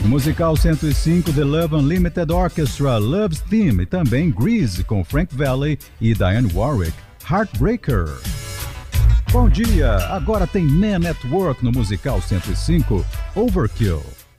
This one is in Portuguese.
O Musical 105, The Love Unlimited Orchestra, Love's Theme e também Grease com Frank Valli e Diane Warwick, Heartbreaker. Bom dia, agora tem Man at Work no Musical 105, Overkill.